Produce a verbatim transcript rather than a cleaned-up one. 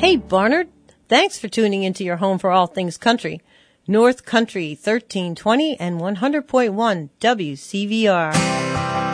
Hey, Barnard. Thanks for tuning into your home for all things country. North Country thirteen twenty and one hundred point one W C V R.